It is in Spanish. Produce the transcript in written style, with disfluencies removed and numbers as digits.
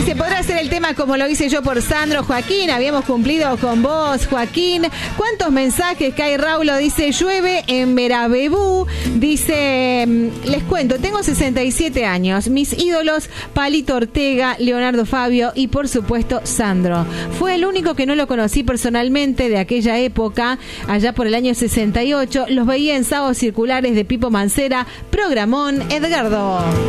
Dice, ¿podrá hacer el tema como lo hice yo por Sandro? Joaquín, habíamos cumplido con vos, Joaquín. ¿Cuántos mensajes que hay, Raulo? Dice, llueve en Merabebú. Dice, les cuento, tengo 67 años. Mis ídolos, Palito Ortega, Leonardo Fabio y por supuesto Sandro. Fue el único que no lo conocí personalmente de aquella época, allá por el año 68. Los veía en sábados circulares de Pipo Mancera. Programón, Edgardo.